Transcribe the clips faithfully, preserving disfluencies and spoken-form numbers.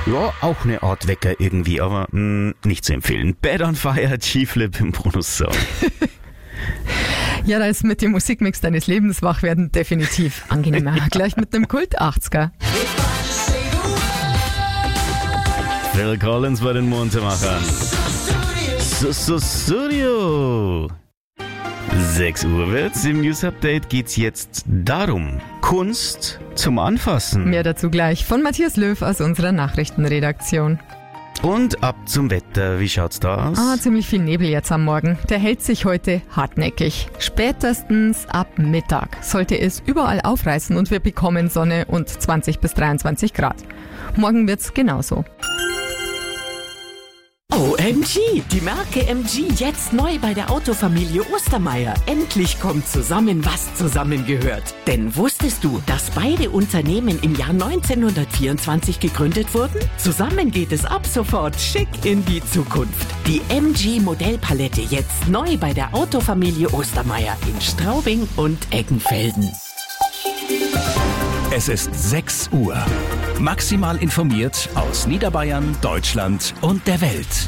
Ja, auch eine Art Wecker irgendwie, aber mh, nicht zu empfehlen. Bad on Fire, G-Flip im Bonus-Song. Ja, da ist mit dem Musikmix deines Lebens wach werden definitiv angenehmer. Gleich mit dem Kult achtziger. Phil Collins bei den Muntermachern. Studio. sechs Uhr wird's. Im News-Update geht's jetzt darum. Kunst zum Anfassen. Mehr dazu gleich von Matthias Löw aus unserer Nachrichtenredaktion. Und ab zum Wetter. Wie schaut's da aus? Ah, ziemlich viel Nebel jetzt am Morgen. Der hält sich heute hartnäckig. Spätestens ab Mittag sollte es überall aufreißen und wir bekommen Sonne und zwanzig bis dreiundzwanzig Grad. Morgen wird's genauso. O M G! Die Marke M G jetzt neu bei der Autofamilie Ostermeier. Endlich kommt zusammen, was zusammengehört. Denn wusstest du, dass beide Unternehmen im Jahr neunzehnhundertvierundzwanzig gegründet wurden? Zusammen geht es ab sofort schick in die Zukunft. Die M G Modellpalette jetzt neu bei der Autofamilie Ostermeier in Straubing und Eggenfelden. Es ist sechs Uhr. Maximal informiert aus Niederbayern, Deutschland und der Welt.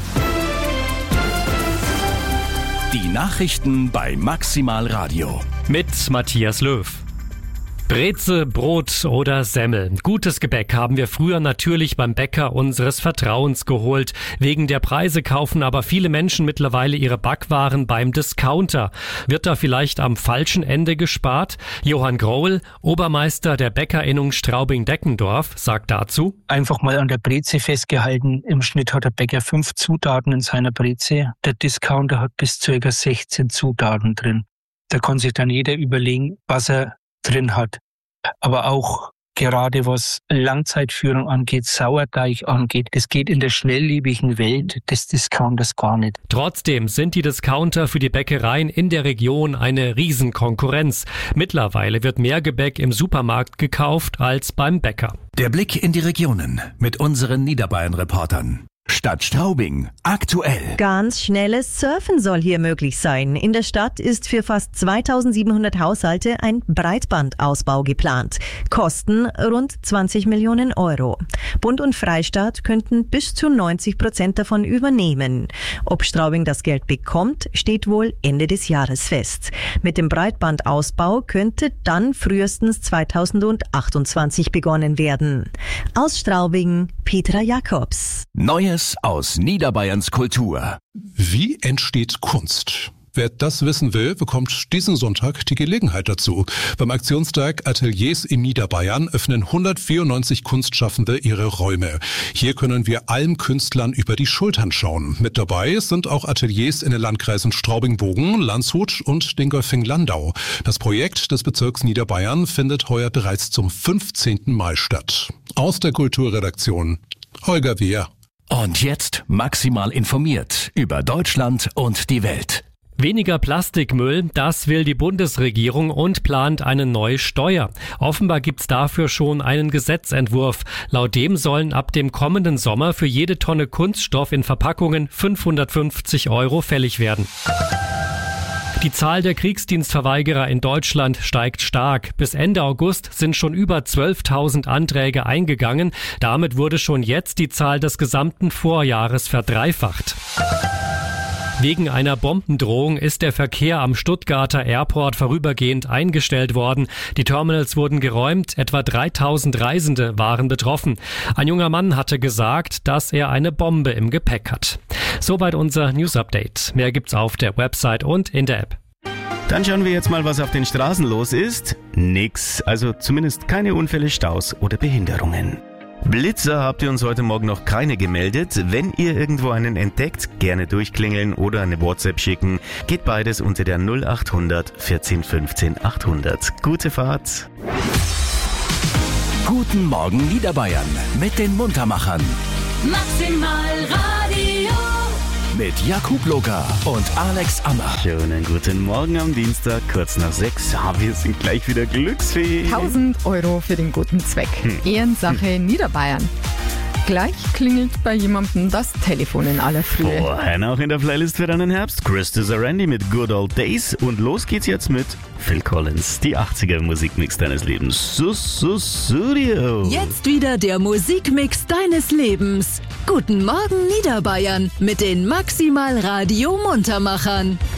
Die Nachrichten bei Maximal Radio. Mit Matthias Löw. Breze, Brot oder Semmel. Gutes Gebäck haben wir früher natürlich beim Bäcker unseres Vertrauens geholt. Wegen der Preise kaufen aber viele Menschen mittlerweile ihre Backwaren beim Discounter. Wird da vielleicht am falschen Ende gespart? Johann Grohl, Obermeister der Bäckerinnung Straubing-Deckendorf, sagt dazu: Einfach mal an der Breze festgehalten. Im Schnitt hat der Bäcker fünf Zutaten in seiner Breze. Der Discounter hat bis ca. sechzehn Zutaten drin. Da kann sich dann jeder überlegen, was er drin hat. Aber auch gerade was Langzeitführung angeht, Sauerteig angeht, das geht in der schnelllebigen Welt des Discounters gar nicht. Trotzdem sind die Discounter für die Bäckereien in der Region eine Riesenkonkurrenz. Mittlerweile wird mehr Gebäck im Supermarkt gekauft als beim Bäcker. Der Blick in die Regionen mit unseren Niederbayern-Reportern. Stadt Straubing. Aktuell. Ganz schnelles Surfen soll hier möglich sein. In der Stadt ist für fast zweitausendsiebenhundert Haushalte ein Breitbandausbau geplant. Kosten rund zwanzig Millionen Euro. Bund und Freistaat könnten bis zu neunzig Prozent davon übernehmen. Ob Straubing das Geld bekommt, steht wohl Ende des Jahres fest. Mit dem Breitbandausbau könnte dann frühestens zweitausendachtundzwanzig begonnen werden. Aus Straubing, Petra Jakobs. Neues aus Niederbayerns Kultur. Wie entsteht Kunst? Wer das wissen will, bekommt diesen Sonntag die Gelegenheit dazu. Beim Aktionstag Ateliers in Niederbayern öffnen hundertvierundneunzig Kunstschaffende ihre Räume. Hier können wir allen Künstlern über die Schultern schauen. Mit dabei sind auch Ateliers in den Landkreisen Straubing-Bogen, Landshut und Dingolfing-Landau. Das Projekt des Bezirks Niederbayern findet heuer bereits zum fünfzehnten Mal statt. Aus der Kulturredaktion Holger Wehr. Und jetzt maximal informiert über Deutschland und die Welt. Weniger Plastikmüll, das will die Bundesregierung und plant eine neue Steuer. Offenbar gibt's dafür schon einen Gesetzentwurf. Laut dem sollen ab dem kommenden Sommer für jede Tonne Kunststoff in Verpackungen fünfhundertfünfzig Euro fällig werden. Die Zahl der Kriegsdienstverweigerer in Deutschland steigt stark. Bis Ende August sind schon über zwölftausend Anträge eingegangen. Damit wurde schon jetzt die Zahl des gesamten Vorjahres verdreifacht. Wegen einer Bombendrohung ist der Verkehr am Stuttgarter Airport vorübergehend eingestellt worden. Die Terminals wurden geräumt, etwa dreitausend Reisende waren betroffen. Ein junger Mann hatte gesagt, dass er eine Bombe im Gepäck hat. Soweit unser News-Update. Mehr gibt's auf der Website und in der App. Dann schauen wir jetzt mal, was auf den Straßen los ist. Nix, also zumindest keine Unfälle, Staus oder Behinderungen. Blitzer habt ihr uns heute Morgen noch keine gemeldet. Wenn ihr irgendwo einen entdeckt, gerne durchklingeln oder eine WhatsApp schicken. Geht beides unter der null achthundert vierzehn fünfzehn achthundert. Gute Fahrt. Guten Morgen Niederbayern mit den Muntermachern. Maximal Radio. Mit Jakub Loka und Alex Ammer. Schönen guten Morgen am Dienstag, kurz nach sechs. Ja, wir sind gleich wieder glücksfähig. tausend Euro für den guten Zweck. Hm. Ehrensache hm. Niederbayern. Gleich klingelt bei jemandem das Telefon in aller Frühe. Vorher auch in der Playlist für deinen Herbst. Christus Randy mit Good Old Days. Und los geht's jetzt mit Phil Collins, die achtziger-Musikmix deines Lebens. Sus, sus, Studio. Jetzt wieder der Musikmix deines Lebens. Guten Morgen Niederbayern mit den Maximal Radio Muntermachern.